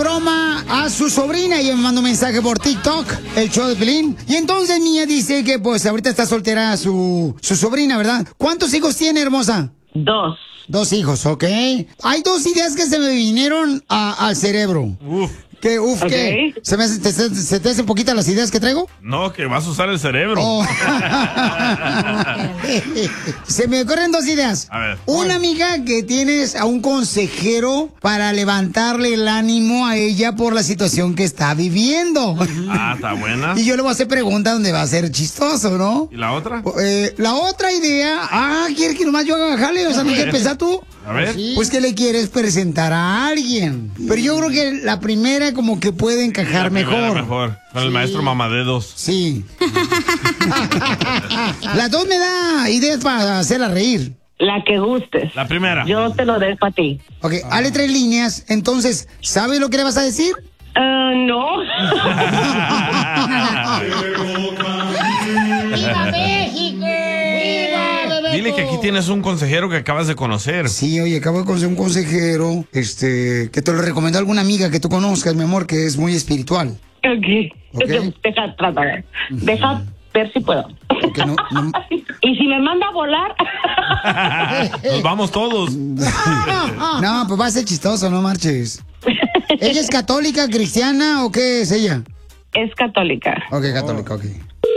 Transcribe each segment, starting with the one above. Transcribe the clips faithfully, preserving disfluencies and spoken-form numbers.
broma a su sobrina y me mandó un mensaje por TikTok, el show de Pelín. Y entonces Mía dice que pues ahorita está soltera su, su sobrina, ¿verdad? ¿Cuántos hijos tiene, hermosa? Dos. Dos hijos, ¿ok? Hay dos ideas que se me vinieron a- al cerebro. Uf. ¿Qué? Uf, ¿qué? ¿Se, me, hace- te, se, se te hacen poquitas las ideas que traigo? No, que vas a usar el cerebro. Oh. Se me ocurren dos ideas. A ver. Una amiga que tienes a un consejero para levantarle el ánimo a ella por la situación que está viviendo. Ah, está buena. Y yo le voy a hacer preguntas donde va a ser chistoso, ¿no? ¿Y la otra? Eh, la otra idea, ah, ¿quieres que nomás yo haga jale? O sea, ¿no quieres pensar tú? A ver. Pues que le quieres presentar a alguien. Pero yo creo que la primera como que puede encajar La primera mejor. mejor. Con el maestro Mamadedos. Sí. Las dos me da ideas para hacerla reír. La que gustes. La primera. Yo te lo dejo a ti. Ok, hale tres líneas. Entonces, ¿sabes lo que le vas a decir? Ah, no. ¡Viva México! ¡Viva, Bebeto! Dile que aquí tienes un consejero que acabas de conocer. Sí, oye, acabo de conocer un consejero, este, que te lo recomendó alguna amiga que tú conozcas, mi amor, que es muy espiritual. Ok. Ok. Deja tratar. Deja ver si puedo. Porque no, no- Y si me manda a volar. Nos vamos todos. no, pues va a ser chistoso, no marches. ¿Ella es católica, cristiana o qué es ella? Es católica. Ok, católica, ok.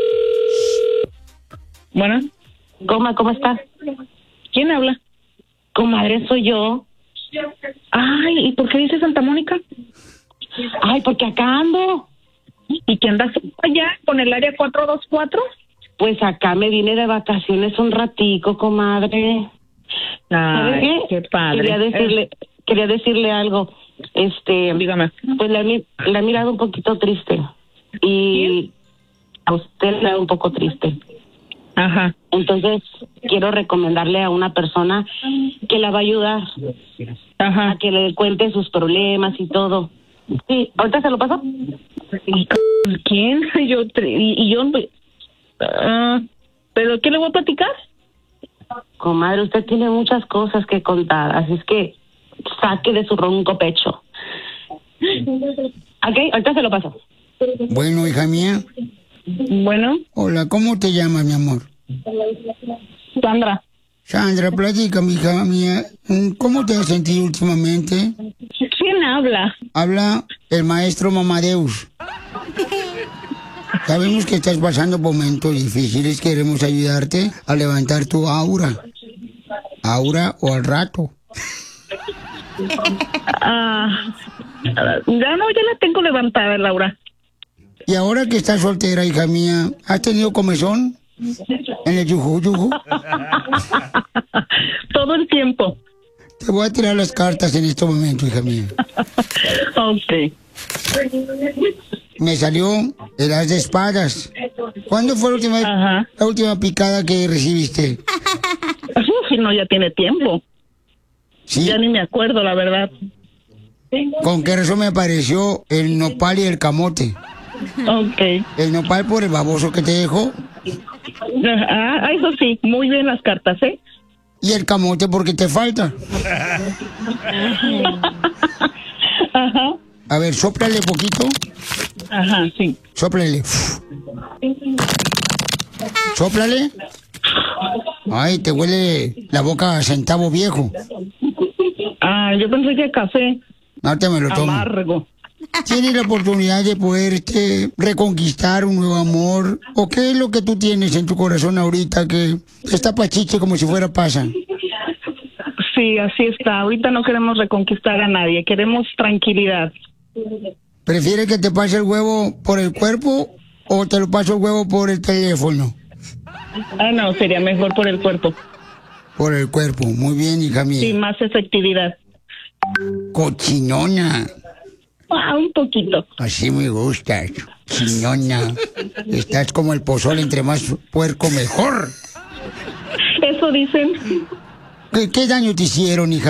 Bueno. Goma, ¿cómo estás? ¿Quién habla? Comadre, soy yo. Ay, ¿y por qué dice Santa Mónica? Ay, porque acá ando. ¿Y qué andas allá con el área cuatro dos cuatro? Pues acá me vine de vacaciones un ratico, comadre. ¿Sabe Ay, qué padre. Quería decirle, quería decirle algo. Este, dígame. Pues la, he mi- la he mirado un poquito triste. Y a usted le da un poco triste. Ajá. Entonces, quiero recomendarle a una persona que la va a ayudar. Ajá. A que le cuente sus problemas y todo. Sí, ¿ahorita se lo paso? ¿Y c- quién? Yo, tre- y, y yo, ah, ¿pero qué le voy a platicar? Comadre, usted tiene muchas cosas que contar, así es que saque de su ronco pecho. Ok, ahorita se lo paso. Bueno, hija mía. Bueno, Hola, ¿cómo te llamas, mi amor? Sandra. Sandra, platícame, hija mía. ¿Cómo te has sentido últimamente? ¿Quién habla? Habla el maestro Mamadeus. Sabemos que estás pasando momentos difíciles. Queremos ayudarte a levantar tu aura. Aura o al rato. Ah, ya no, ya la tengo levantada, Laura. Y ahora que estás soltera, hija mía, ¿has tenido comezón? En el yuju yuju. Todo el tiempo. Te voy a tirar las cartas en este momento, hija mía. Ok. Me salió el as de espadas. ¿Cuándo fue la última, Ajá. la última picada que recibiste? Uf, no, ya tiene tiempo. Sí. Ya ni me acuerdo, la verdad. ¿Con qué razón me apareció el nopal y el camote? Ok. El nopal por el baboso que te dejó Ah, eso sí, muy bien las cartas, ¿eh? y el camote porque te falta. Ajá. A ver, sóplale poquito. Ajá, sí. Sóplale. Sóplale. Ay, te huele la boca a centavo viejo. Ah, yo pensé que café Ahorita me lo tomo. amargo. ¿Tienes la oportunidad de poder este, reconquistar un nuevo amor? ¿O qué es lo que tú tienes en tu corazón ahorita que está pachiche como si fuera pasa? Sí, así está. Ahorita no queremos reconquistar a nadie, queremos tranquilidad. ¿Prefieres que te pase el huevo por el cuerpo o te lo paso el huevo por el teléfono? Ah, no, sería mejor por el cuerpo. Por el cuerpo. Muy bien, hija mía. Sí, más efectividad. Cochinona. Ah, un poquito. Así me gustas. Chinona. Estás como el pozole, entre más puerco mejor. Eso dicen. ¿Qué, qué daño te hicieron, hija?